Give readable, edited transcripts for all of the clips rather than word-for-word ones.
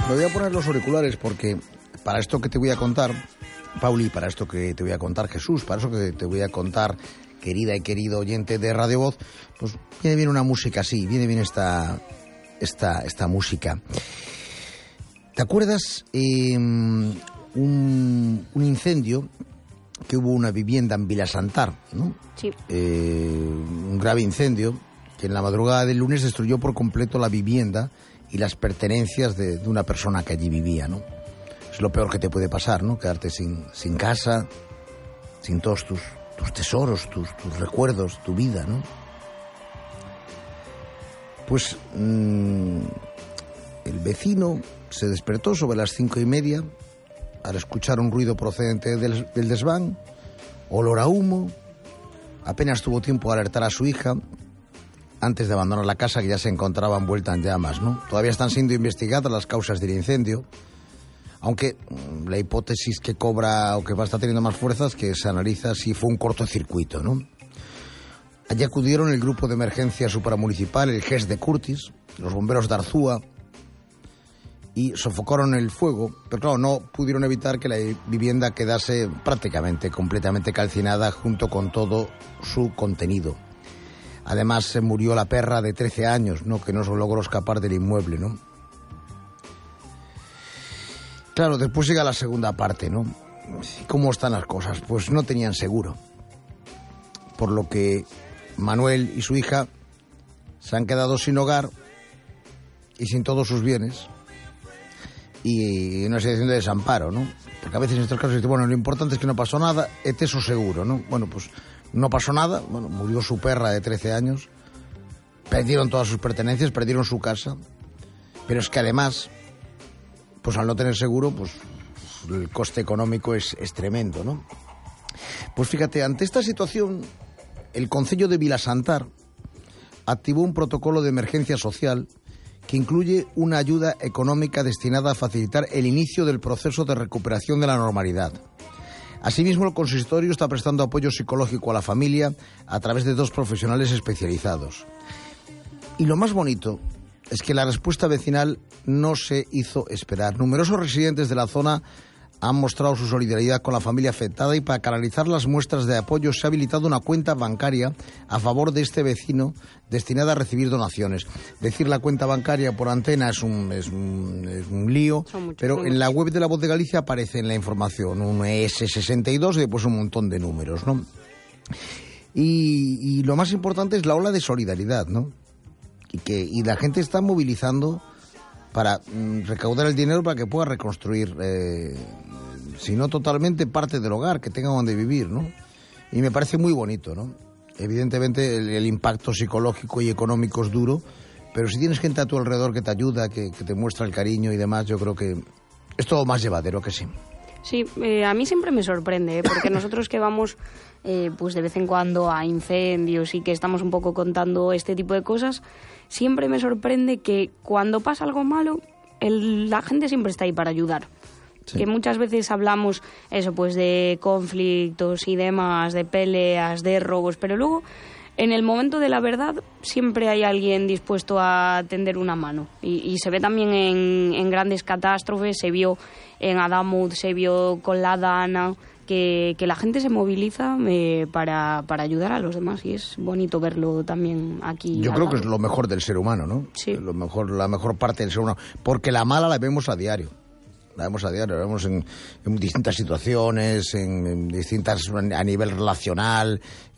Me voy a poner los auriculares porque para esto que te voy a contar, Pauli, para esto que te voy a contar, Jesús, para eso que te voy a contar, querida y querido oyente de Radio Voz, pues viene bien una música así, viene bien esta música. ¿Te acuerdas un incendio que hubo una vivienda en Vilasantar, ¿no? Sí. Un grave incendio que en la madrugada del lunes destruyó por completo la vivienda y las pertenencias de una persona que allí vivía, ¿no? Es lo peor que te puede pasar, ¿no? Quedarte sin casa, sin todos tus tesoros, tus recuerdos, tu vida, ¿no? Pues el vecino se despertó sobre las 5:30 al escuchar un ruido procedente del desván, olor a humo. Apenas tuvo tiempo de alertar a su hija antes de abandonar la casa, que ya se encontraba envuelta en llamas, ¿no? Todavía están siendo investigadas las causas del incendio, aunque la hipótesis que cobra o que va a estar teniendo más fuerza es que se analiza si fue un cortocircuito, ¿no? Allí acudieron el grupo de emergencia supramunicipal, el GES de Curtis, los bomberos de Arzúa, y sofocaron el fuego, pero claro, no pudieron evitar que la vivienda quedase prácticamente completamente calcinada junto con todo su contenido. Además se murió la perra de 13 años, ¿no? Que no se logró escapar del inmueble, ¿no? Claro, después llega la segunda parte, ¿no? ¿Cómo están las cosas? Pues no tenían seguro, por lo que Manuel y su hija se han quedado sin hogar y sin todos sus bienes, y en una situación de desamparo, ¿no? Porque a veces en estos casos dice, bueno, lo importante es que no pasó nada, este es seguro, ¿no? Bueno, pues no pasó nada, bueno, murió su perra de 13 años, perdieron todas sus pertenencias, perdieron su casa, pero es que además, pues al no tener seguro, pues el coste económico es tremendo, ¿no? Pues fíjate, ante esta situación, el Concello de Vilasantar activó un protocolo de emergencia social que incluye una ayuda económica destinada a facilitar el inicio del proceso de recuperación de la normalidad. Asimismo, el consistorio está prestando apoyo psicológico a la familia a través de 2 profesionales especializados. Y lo más bonito es que la respuesta vecinal no se hizo esperar. Numerosos residentes de la zona han mostrado su solidaridad con la familia afectada, y para canalizar las muestras de apoyo se ha habilitado una cuenta bancaria a favor de este vecino destinada a recibir donaciones. Decir la cuenta bancaria por antena es un lío, pero en la web de La Voz de Galicia aparece en la información un ES62 y después un montón de números, ¿no? Y lo más importante es la ola de solidaridad, ¿no? Y la gente está movilizando para recaudar el dinero para que pueda reconstruir, si no totalmente, parte del hogar, que tenga donde vivir, ¿no? Y me parece muy bonito, ¿no? Evidentemente el impacto psicológico y económico es duro, pero si tienes gente a tu alrededor que te ayuda, que te muestra el cariño y demás, yo creo que es todo más llevadero, que sí. Sí, a mí siempre me sorprende, porque nosotros que vamos pues de vez en cuando a incendios y que estamos un poco contando este tipo de cosas, siempre me sorprende que cuando pasa algo malo, la gente siempre está ahí para ayudar. Sí. Que muchas veces hablamos eso, pues de conflictos y demás, de peleas, de robos, pero luego en el momento de la verdad siempre hay alguien dispuesto a tender una mano. Y se ve también en grandes catástrofes, se vio en Adamut, se vio con la Dana, que la gente se moviliza para ayudar a los demás, y es bonito verlo también aquí. Yo creo que es lo mejor del ser humano, ¿no? Sí. La mejor parte del ser humano, porque la mala la vemos a diario. La vemos en distintas situaciones, en distintas, a nivel relacional,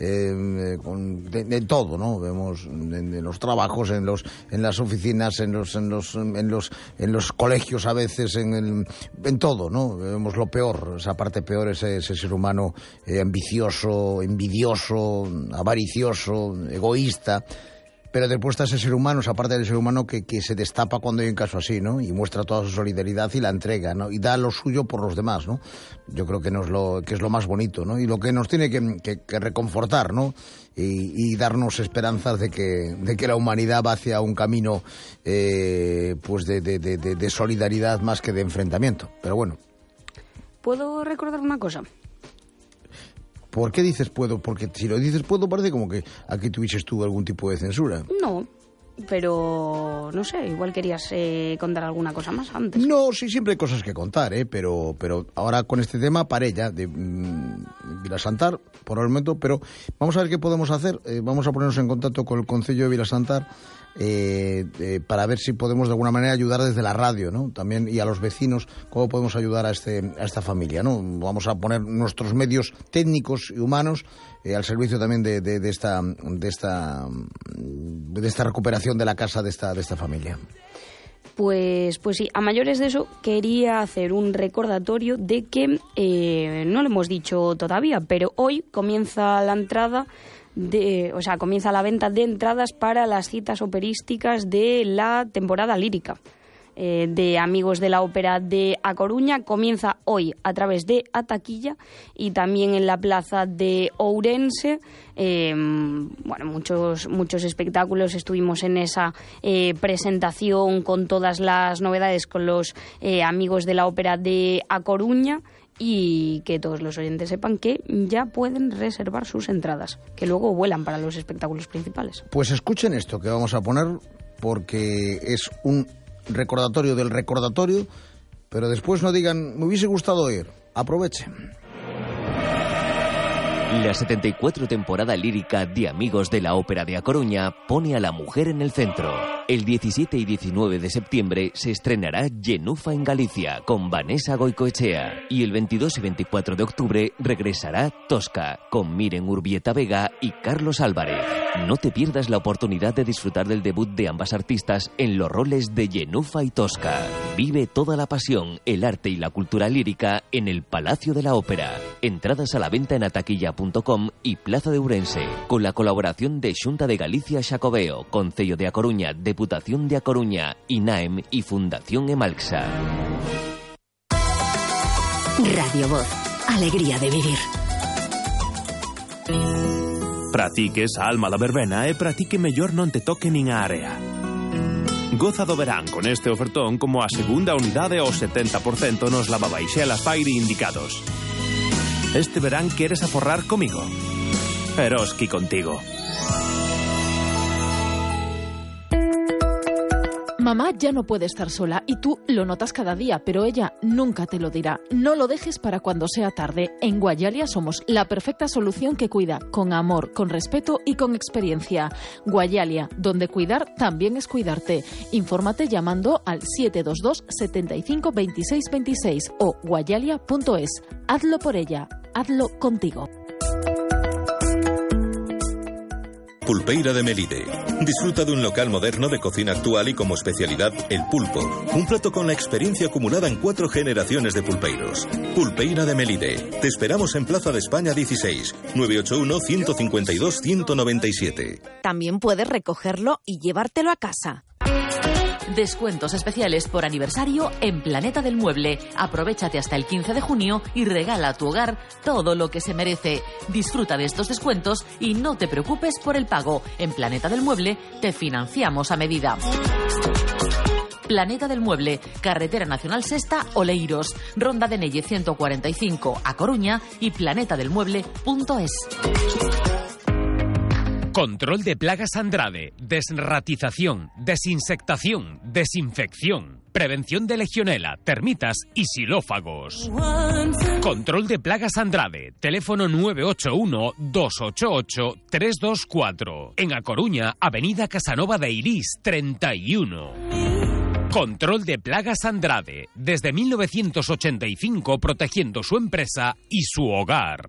de todo, ¿no? Vemos en los trabajos, en las oficinas, en los colegios a veces, en todo, ¿no? Vemos lo peor, esa parte peor, ese ser humano ambicioso, envidioso, avaricioso, egoísta. Pero después está ese ser humano, esa parte del ser humano que se destapa cuando hay un caso así, ¿no? Y muestra toda su solidaridad y la entrega, ¿no? Y da lo suyo por los demás, ¿no? Yo creo que es lo más bonito, ¿no? Y lo que nos tiene que reconfortar, ¿no? Y darnos esperanzas de que la humanidad va hacia un camino pues de solidaridad más que de enfrentamiento. Pero bueno. ¿Puedo recordar una cosa? ¿Por qué dices puedo? Porque si lo dices puedo parece como que aquí tuvieses tú algún tipo de censura. No, pero no sé, igual querías contar alguna cosa más antes. No, sí, siempre hay cosas que contar, pero ahora con este tema paré ya de Vilasantar por el momento, pero vamos a ver qué podemos hacer. Vamos a ponernos en contacto con el Concello de Vilasantar para ver si podemos de alguna manera ayudar desde la radio, ¿no? También, y a los vecinos, cómo podemos ayudar a esta familia, ¿no? Vamos a poner nuestros medios técnicos y humanos al servicio también de esta recuperación de la casa de esta familia. Pues sí, a mayores de eso quería hacer un recordatorio de que no lo hemos dicho todavía, pero hoy comienza comienza la venta de entradas para las citas operísticas de la temporada lírica de Amigos de la Ópera de A Coruña. Comienza hoy a través de A Taquilla y también en la plaza de Ourense. Muchos espectáculos. Estuvimos en esa presentación con todas las novedades con los Amigos de la Ópera de A Coruña. Y que todos los oyentes sepan que ya pueden reservar sus entradas, que luego vuelan para los espectáculos principales. Pues escuchen esto que vamos a poner, porque es un recordatorio del recordatorio, pero después no digan, me hubiese gustado ir. Aprovechen. La 74 temporada lírica de Amigos de la Ópera de A Coruña pone a la mujer en el centro. El 17 y 19 de septiembre se estrenará Genufa en Galicia con Vanessa Goicoechea y el 22 y 24 de octubre regresará Tosca con Miren Urbieta Vega y Carlos Álvarez. No te pierdas la oportunidad de disfrutar del debut de ambas artistas en los roles de Genufa y Tosca. Vive toda la pasión, el arte y la cultura lírica en el Palacio de la Ópera. Entradas a la venta en ataquilla.com y Plaza de Ourense, con la colaboración de Xunta de Galicia Xacobeo, Concello de A Coruña, Deputación de A Coruña, INAEM y Fundación Emalxa. Radio Voz, alegría de vivir. Para ti que esa alma da verbena e para ti que mellor non te toque nin a area. Goza do verán con este ofertón como a segunda unidade ao 70% nos lavabaixelas Fairy indicados. Este verán queres aforrar comigo. Eroski contigo. Mamá ya no puede estar sola y tú lo notas cada día, pero ella nunca te lo dirá. No lo dejes para cuando sea tarde. En Guayalia somos la perfecta solución que cuida, con amor, con respeto y con experiencia. Guayalia, donde cuidar también es cuidarte. Infórmate llamando al 722 75 26 26 o guayalia.es. Hazlo por ella, hazlo contigo. Pulpeira de Melide. Disfruta de un local moderno de cocina actual y como especialidad el pulpo. Un plato con la experiencia acumulada en 4 generaciones de pulpeiros. Pulpeira de Melide. Te esperamos en Plaza de España 16, 981-152-197. También puedes recogerlo y llevártelo a casa. Descuentos especiales por aniversario en Planeta del Mueble. Aprovéchate hasta el 15 de junio y regala a tu hogar todo lo que se merece. Disfruta de estos descuentos y no te preocupes por el pago. En Planeta del Mueble te financiamos a medida. Planeta del Mueble, Carretera Nacional Sexta, Oleiros, Ronda de Nelle 145 A Coruña y planetadelmueble.es. Control de plagas Andrade, desratización, desinsectación, desinfección, prevención de legionela, termitas y xilófagos. Control de plagas Andrade, teléfono 981-288-324. En A Coruña, Avenida Casanova de Irís, 31. Control de plagas Andrade, desde 1985 protegiendo su empresa y su hogar.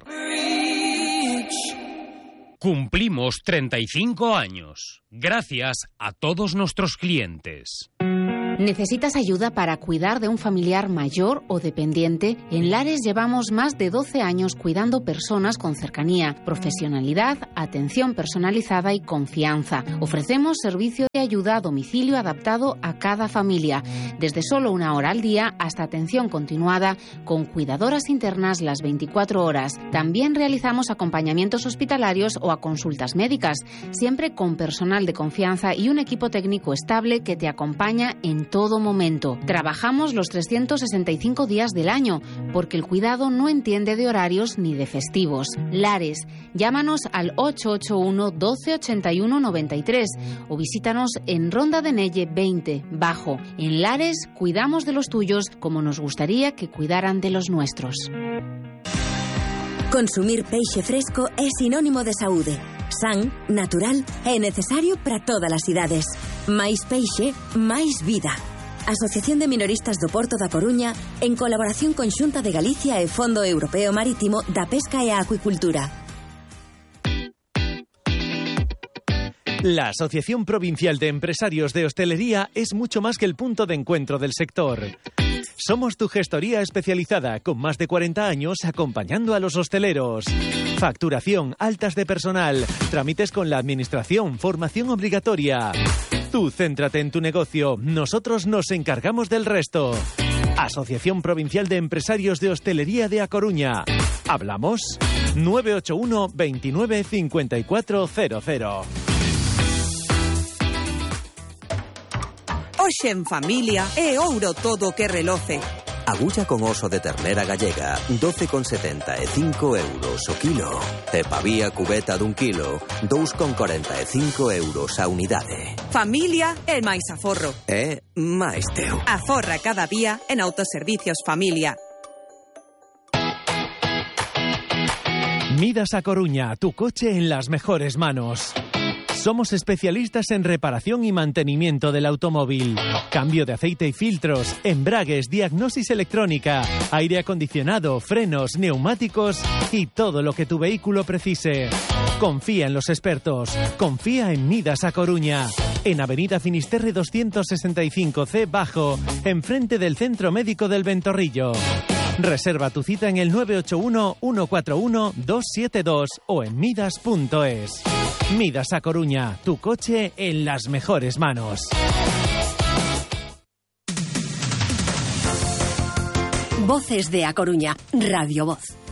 Cumplimos 35 años. Gracias a todos nuestros clientes. ¿Necesitas ayuda para cuidar de un familiar mayor o dependiente? En Lares llevamos más de 12 años cuidando personas con cercanía, profesionalidad, atención personalizada y confianza. Ofrecemos servicio de ayuda a domicilio adaptado a cada familia, desde solo 1 hora al día hasta atención continuada con cuidadoras internas las 24 horas. También realizamos acompañamientos hospitalarios o a consultas médicas, siempre con personal de confianza y un equipo técnico estable que te acompaña en en todo momento. Trabajamos los 365 días del año, porque el cuidado no entiende de horarios ni de festivos. Lares, llámanos al 881 12 81 93 o visítanos en Ronda de Nelle 20, Bajo. En Lares cuidamos de los tuyos como nos gustaría que cuidaran de los nuestros. Consumir peixe fresco é sinónimo de saúde. San, natural e necesario para todas as idades. Máis peixe, máis vida. Asociación de Minoristas do Porto da Coruña, en colaboración con Xunta de Galicia e Fondo Europeo Marítimo da Pesca e a Acuicultura. La Asociación Provincial de Empresarios de Hostelería es mucho más que el punto de encuentro del sector. Somos tu gestoría especializada con más de 40 años acompañando a los hosteleros. Facturación, altas de personal, trámites con la administración, formación obligatoria. Tú céntrate en tu negocio, nosotros nos encargamos del resto. Asociación Provincial de Empresarios de Hostelería de A Coruña. ¿Hablamos? 981 29 5400. Hoxe en familia é ouro todo o que reloce. Agulla con oso de ternera gallega, 12,75 euros o kilo. E pavía cubeta dun kilo, 2,45 euros a unidade. Familia é máis aforro. É máis teu. Aforra cada día en Autoservicios Familia. Midas A Coruña, tu coche en las mejores manos. Somos especialistas en reparación y mantenimiento del automóvil. Cambio de aceite y filtros, embragues, diagnosis electrónica, aire acondicionado, frenos, neumáticos y todo lo que tu vehículo precise. Confía en los expertos. Confía en Midas A Coruña. En Avenida Finisterre 265C Bajo, enfrente del Centro Médico del Ventorrillo. Reserva tu cita en el 981 141 272 o en midas.es. Midas A Coruña, tu coche en las mejores manos. Voces de A Coruña, Radio Voz.